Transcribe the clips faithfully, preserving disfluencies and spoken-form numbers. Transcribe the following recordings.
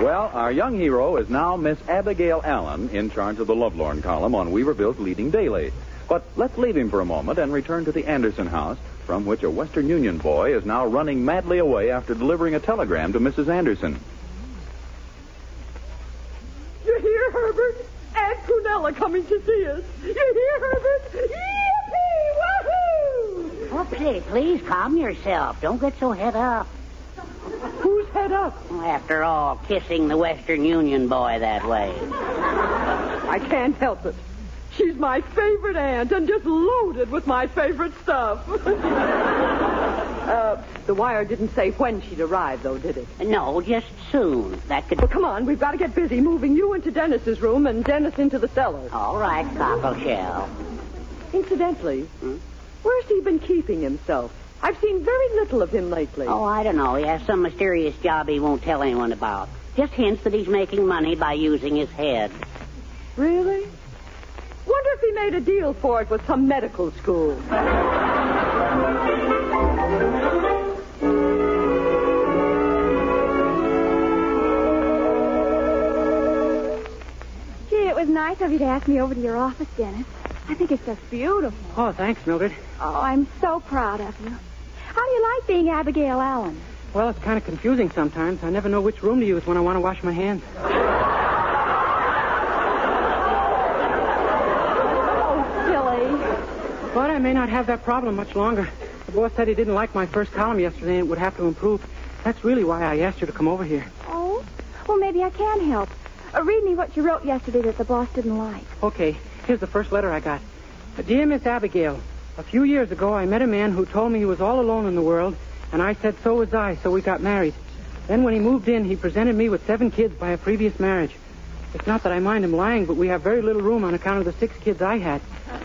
Well, our young hero is now Miss Abigail Allen, in charge of the Lovelorn column on Weaverville's leading daily. But let's leave him for a moment and return to the Anderson house, from which a Western Union boy is now running madly away after delivering a telegram to Missus Anderson. You hear, Herbert? Aunt Prunella coming to see us. You hear, Herbert? Yippee! Woohoo! Oh, please, please calm yourself. Don't get so head up. Who's head up? After all, kissing the Western Union boy that way. I can't help it. She's my favorite aunt and just loaded with my favorite stuff. uh, the wire didn't say when she'd arrive, though, did it? No, just soon. That could... Well, come on. We've got to get busy moving you into Dennis's room and Dennis into the cellar. All right, Cockleshell. Incidentally, Hmm? where's he been keeping himself? I've seen very little of him lately. Oh, I don't know. He has some mysterious job he won't tell anyone about. Just hints that he's making money by using his head. Really? Wonder if he made a deal for it with some medical school. Gee, it was nice of you to ask me over to your office, Dennis. I think it's just beautiful. Oh, thanks, Mildred. Oh, I'm so proud of you. How do you like being Abigail Allen? Well, it's kind of confusing sometimes. I never know which room to use when I want to wash my hands. But I may not have that problem much longer. The boss said he didn't like my first column yesterday and it would have to improve. That's really why I asked you to come over here. Oh? Well, maybe I can help. Uh, read me what you wrote yesterday that the boss didn't like. Okay, here's the first letter I got. Dear Miss Abigail, a few years ago I met a man who told me he was all alone in the world, and I said so was I, so we got married. Then when he moved in, he presented me with seven kids by a previous marriage. It's not that I mind him lying, but we have very little room on account of the six kids I had.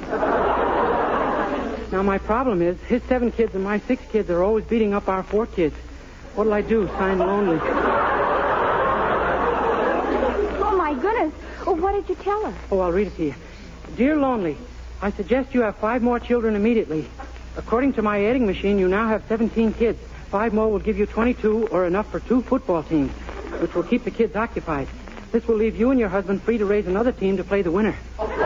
Now, my problem is, his seven kids and my six kids are always beating up our four kids. What'll I do? Sign Lonely. Oh, my goodness. Well, what did you tell her? Oh, I'll read it to you. Dear Lonely, I suggest you have five more children immediately. According to my adding machine, you now have seventeen kids. Five more will give you twenty-two, or enough for two football teams, which will keep the kids occupied. This will leave you and your husband free to raise another team to play the winner.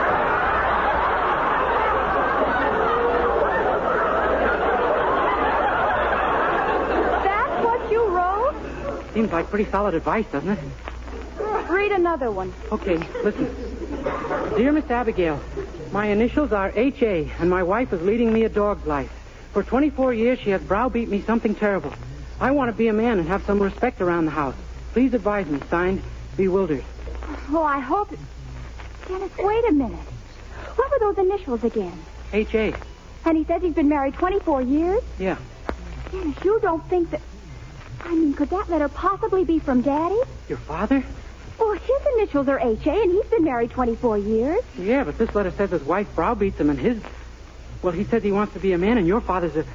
Seems like pretty solid advice, doesn't it? Read another one. Okay, listen. Dear Miss Abigail, my initials are H A, and my wife is leading me a dog's life. For twenty-four years, she has browbeat me something terrible. I want to be a man and have some respect around the house. Please advise me. Signed, Bewildered. Oh, I hope... Dennis, wait a minute. What were those initials again? H A. And he says he's been married twenty-four years? Yeah. Dennis, you don't think that... I mean, could that letter possibly be from Daddy? Your father? Well, his initials are H A, and he's been married twenty-four years. Yeah, but this letter says his wife browbeats him, and his... Well, he says he wants to be a man, and your father's a...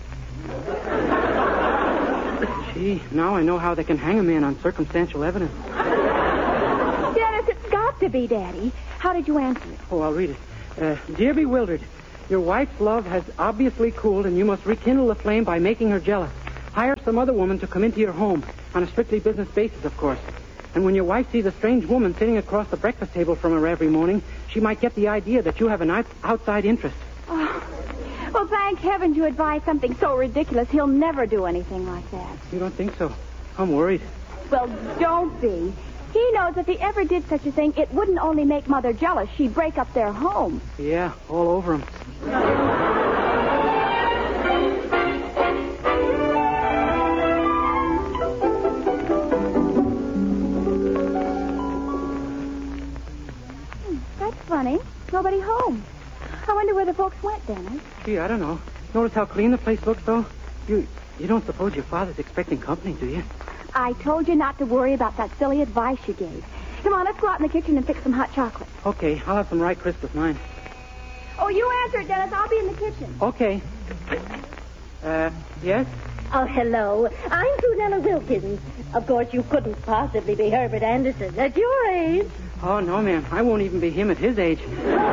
Gee, now I know how they can hang a man on circumstantial evidence. Dennis, it's got to be Daddy. How did you answer it? Oh, I'll read it. Uh, Dear Bewildered, your wife's love has obviously cooled, and you must rekindle the flame by making her jealous. Hire some other woman to come into your home, on a strictly business basis, of course. And when your wife sees a strange woman sitting across the breakfast table from her every morning, she might get the idea that you have an out- outside interest. Oh. Well, thank heaven you advised something so ridiculous. He'll never do anything like that. You don't think so? I'm worried. Well, don't be. He knows if he ever did such a thing, it wouldn't only make Mother jealous. She'd break up their home. Yeah, all over him. Funny. Nobody home. I wonder where the folks went, Dennis. Gee, I don't know. Notice how clean the place looks, though? You you don't suppose your father's expecting company, do you? I told you not to worry about that silly advice you gave. Come on, let's go out in the kitchen and fix some hot chocolate. Okay, I'll have some rye crisp with mine. Oh, you answer it, Dennis. I'll be in the kitchen. Okay. Uh, yes? Oh, hello. I'm Prunella Wilkins. Of course, you couldn't possibly be Herbert Anderson at your age. Oh, no, ma'am. I won't even be him at his age.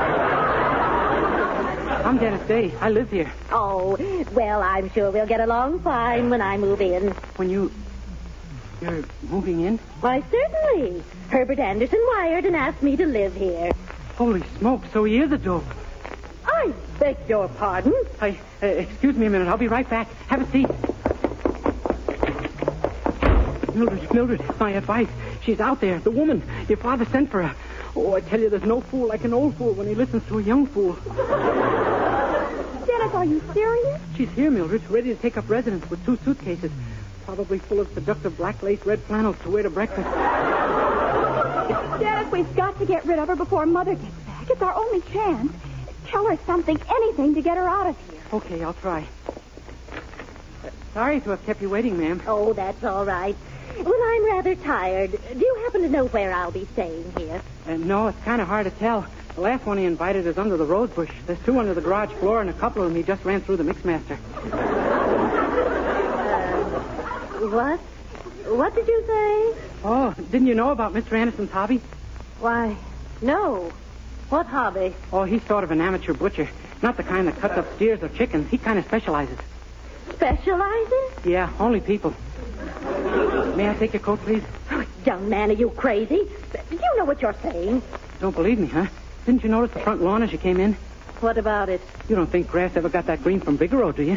I'm Dennis Day. I live here. Oh, well, I'm sure we'll get along fine when I move in. When you... You're moving in? Why, certainly. Herbert Anderson wired and asked me to live here. Holy smoke, so he is a dope. I beg your pardon. I, uh, excuse me a minute. I'll be right back. Have a seat. Mildred, Mildred, my advice. She's out there, the woman. Your father sent for her. Oh, I tell you, there's no fool like an old fool when he listens to a young fool. Dennis, are you serious? She's here, Mildred, ready to take up residence with two suitcases. Probably full of seductive black lace red flannels to wear to breakfast. Dennis, we've got to get rid of her before Mother gets back. It's our only chance. Tell her something, anything, to get her out of here. Okay, I'll try. Uh, sorry to have kept you waiting, ma'am. Oh, that's all right. Well, I'm rather tired. Do you happen to know where I'll be staying here? Uh, no, it's kind of hard to tell. The last one he invited is under the rose bush. There's two under the garage floor, and a couple of them he just ran through the mixmaster. Uh, what? What did you say? Oh, didn't you know about Mister Anderson's hobby? Why, no. What hobby? Oh, he's sort of an amateur butcher. Not the kind that cuts up steers or chickens. He kind of specializes. Specializes? Yeah, only people. May I take your coat, please? Oh, young man, are you crazy? Do you know what you're saying? Don't believe me, huh? Didn't you notice the front lawn as you came in? What about it? You don't think grass ever got that green from Bigelow, do you?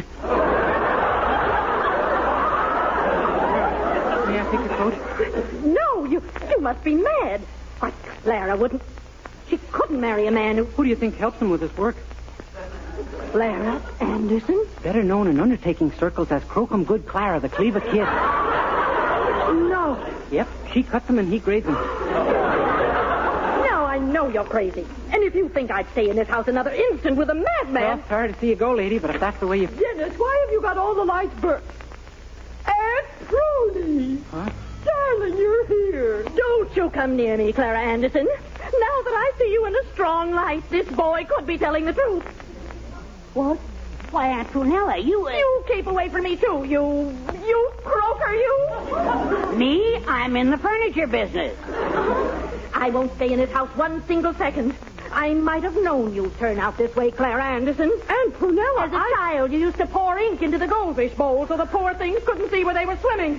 May I take your coat? No, you you must be mad. Why, Clara wouldn't... She couldn't marry a man who... Who do you think helps him with his work? Clara Anderson? Better known in undertaking circles as Crocum Good Clara, the Cleaver Kid. No. Yep, she cuts them and he grades them. Now I know you're crazy. And if you think I'd stay in this house another instant with a madman... Well, sorry to see you go, lady, but if that's the way you... Dennis, why have you got all the lights burnt? Aunt Prudy! Huh? Darling, you're here. Don't you come near me, Clara Anderson. Now that I see you in a strong light, this boy could be telling the truth. What? Why, Aunt Prunella, you... Uh... You keep away from me, too, you... You croaker, you! Me? I'm in the furniture business. I won't stay in this house one single second. I might have known you'd turn out this way, Clara Anderson. Aunt Prunella, As a I... child, you used to pour ink into the goldfish bowl so the poor things couldn't see where they were swimming.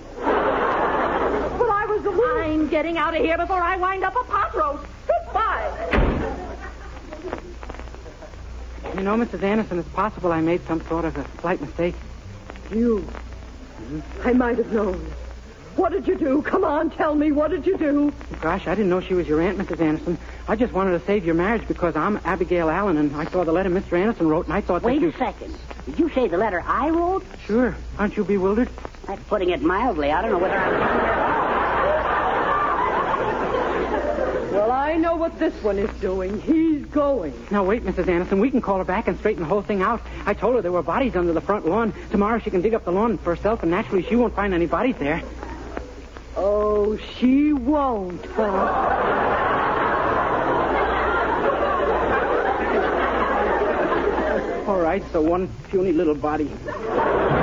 But I was the little... I'm getting out of here before I wind up a pot roast. Goodbye. You know, Missus Anderson, it's possible I made some sort of a slight mistake. You. Mm-hmm. I might have known. What did you do? Come on, tell me. What did you do? Gosh, I didn't know she was your aunt, Missus Anderson. I just wanted to save your marriage because I'm Abigail Allen, and I saw the letter Mister Anderson wrote, and I thought Wait that you... a second. Did you say the letter I wrote? Sure. Aren't you bewildered? That's putting it mildly. I don't know whether I'm... Well, I know what this one is doing. He's going. Now, wait, Missus Anderson. We can call her back and straighten the whole thing out. I told her there were bodies under the front lawn. Tomorrow she can dig up the lawn for herself, and naturally she won't find any bodies there. Oh, she won't, huh? All right, so one puny little body.